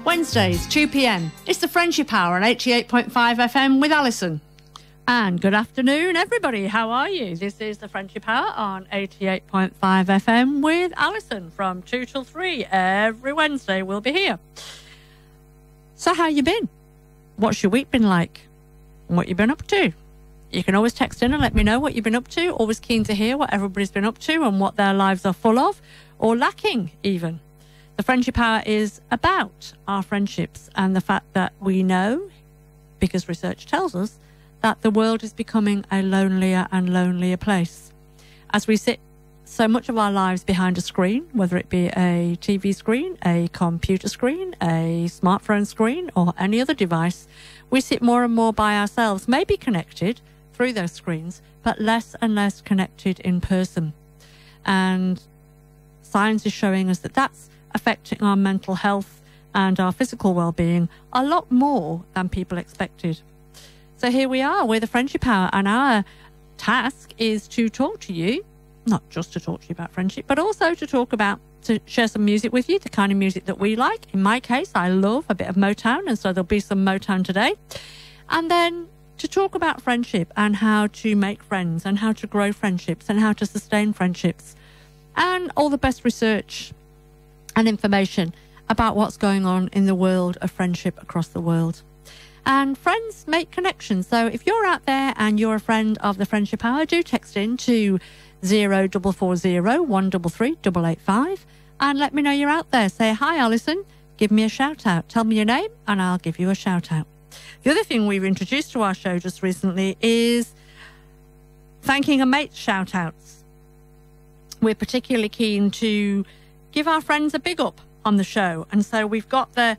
Wednesdays, 2 p.m. It's the Friendship Hour on 88.5 FM with Alison. And good afternoon, everybody. How are you? This is the Friendship Hour on 88.5 FM with Alison from 2 till 3. Every Wednesday we'll be here. So how you been? What's your week been like? What you been up to? You can always text in and let me know what you've been up to. Always keen to hear what everybody's been up to and what their lives are full of, or lacking even. The Friendship Hour is about our friendships and the fact that we know, because research tells us, that the world is becoming a lonelier and lonelier place. As we sit so much of our lives behind a screen, whether it be a TV screen, a computer screen, a smartphone screen, or any other device, we sit more and more by ourselves, maybe connected through those screens, but less and less connected in person. And science is showing us that that's affecting our mental health and our physical well-being a lot more than people expected. So here we are, we're the Friendship Hour, and our task is to talk to you, not just to talk to you about friendship, but also to share some music with you, the kind of music that we like. In my case, I love a bit of Motown, and so there'll be some Motown today. And then to talk about friendship and how to make friends and how to grow friendships and how to sustain friendships and all the best research and information about what's going on in the world of friendship across the world. And friends make connections. So if you're out there and you're a friend of the Friendship Hour, do text in to 0440 133 885 and let me know you're out there. Say, hi, Alison, give me a shout out. Tell me your name and I'll give you a shout out. The other thing we've introduced to our show just recently is thanking a mate shout outs. We're particularly keen to give our friends a big up on the show. And so we've got the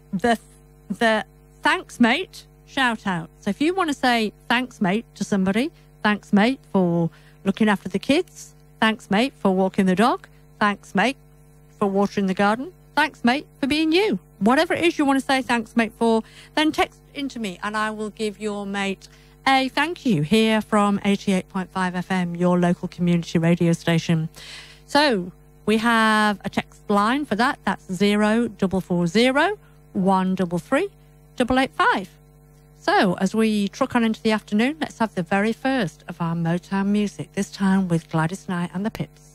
thanks mate shout out. So if you want to say thanks mate to somebody, thanks mate for looking after the kids, thanks mate for walking the dog, thanks mate for watering the garden, thanks mate for being you. Whatever it is you want to say thanks mate for, then text into me and I will give your mate a thank you here from 88.5 FM, your local community radio station. So we have a text line for that. That's 0440 133 885. So as we truck on into the afternoon, let's have the very first of our Motown music, this time with Gladys Knight and the Pips.